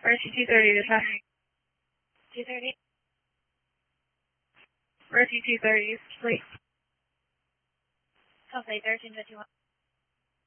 Mercy 230 to traffic. 230. Mercy 230, please. Copy 1351.